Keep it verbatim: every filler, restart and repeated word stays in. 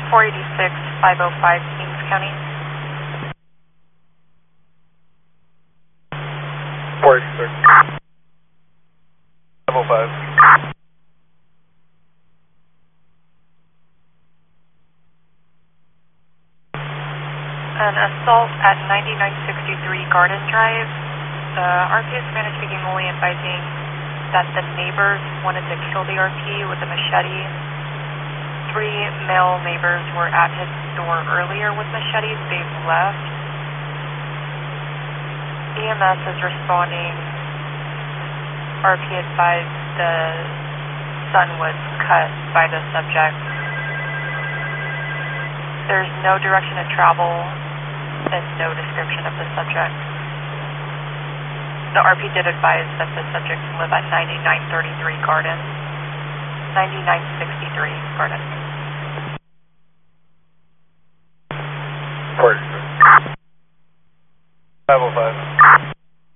four eighty-six, five oh five, Kings County. four eighty-six, five oh five. An assault at ninety-nine sixty-three Garden Drive. The R P is Spanish speaking only, advising that the neighbors wanted to kill the R P with a machete. Three male neighbors were at his door earlier with machetes. They've left. E M S is responding. R P advised the son was cut by the subject. There's no direction of travel and no description of the subject. The R P did advise that the subject live at ninety-nine thirty-three Garden, ninety-nine sixty-three Garden. four eighty-six, five oh five.